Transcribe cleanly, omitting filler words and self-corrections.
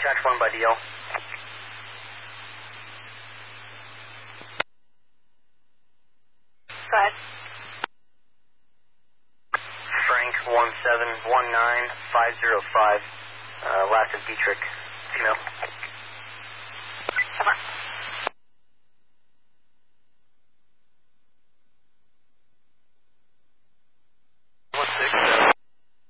Tax 1 by DL. Five. Frank 1719505. Last of Dietrich. Female. Come on.